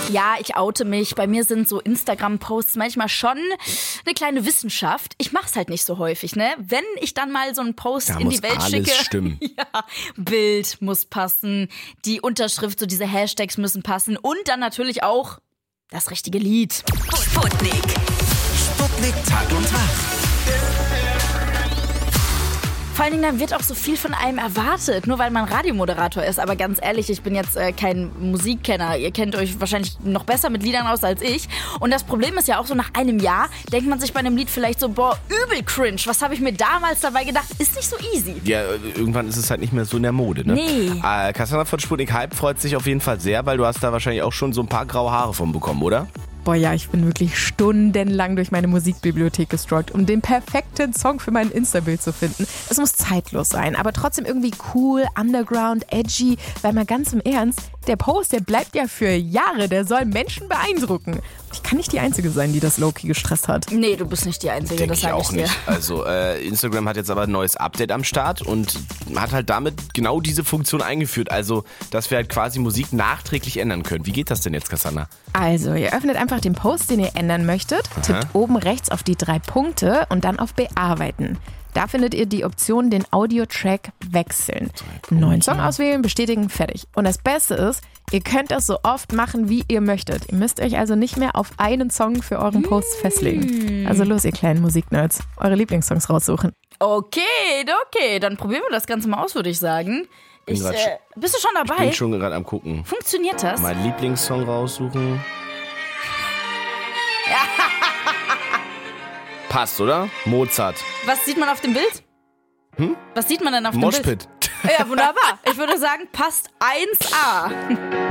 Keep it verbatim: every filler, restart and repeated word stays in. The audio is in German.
Ja, ich oute mich. Bei mir sind so Instagram-Posts manchmal schon eine kleine Wissenschaft. Ich mach's halt nicht so häufig, ne? Wenn ich dann mal so einen Post da in die Welt alles schicke. Stimmen. Ja, Bild muss passen, die Unterschrift, so diese Hashtags müssen passen und dann natürlich auch das richtige Lied. Sputnik. Sputnik Tag und Wach. Vor allen Dingen, dann wird auch so viel von einem erwartet, nur weil man Radiomoderator ist. Aber ganz ehrlich, ich bin jetzt äh, kein Musikkenner. Ihr kennt euch wahrscheinlich noch besser mit Liedern aus als ich. Und das Problem ist ja auch so, nach einem Jahr denkt man sich bei einem Lied vielleicht so, boah, übel cringe. Was habe ich mir damals dabei gedacht? Ist nicht so easy. Ja, irgendwann ist es halt nicht mehr so in der Mode, ne? Nee. Äh, Cassandra von Sputnik Hype freut sich auf jeden Fall sehr, weil du hast da wahrscheinlich auch schon so ein paar graue Haare von bekommen, oder? Boah ja, ich bin wirklich stundenlang durch meine Musikbibliothek gestrollt, um den perfekten Song für mein Insta-Bild zu finden. Es muss zeitlos sein, aber trotzdem irgendwie cool, underground, edgy, weil mal ganz im Ernst, der Post, der bleibt ja für Jahre, der soll Menschen beeindrucken. Ich kann nicht die Einzige sein, die das low-key gestresst hat. Nee, du bist nicht die Einzige, Denke das ich sage ich auch dir. nicht. Also äh, Instagram hat jetzt aber ein neues Update am Start und hat halt damit genau diese Funktion eingeführt. Also, dass wir halt quasi Musik nachträglich ändern können. Wie geht das denn jetzt, Cassandra? Also, ihr öffnet einfach den Post, den ihr ändern möchtet, tippt oben rechts auf die drei Punkte und dann auf Bearbeiten. Da findet ihr die Option, den Audio-Track wechseln. Einen neuen Song auswählen, bestätigen, fertig. Und das Beste ist, ihr könnt das so oft machen, wie ihr möchtet. Ihr müsst euch also nicht mehr auf einen Song für euren Post festlegen. Also los, ihr kleinen Musiknerds, eure Lieblingssongs raussuchen. Okay, okay, dann probieren wir das Ganze mal aus, würde ich sagen. Ich, grad äh, bist du schon dabei? Ich bin schon gerade am gucken. Funktioniert das? Mein Lieblingssong raussuchen. Passt, oder? Mozart. Was sieht man auf dem Bild? Hm? Was sieht man denn auf dem Bild? Moshpit. Ja, wunderbar. Ich würde sagen, passt eins a.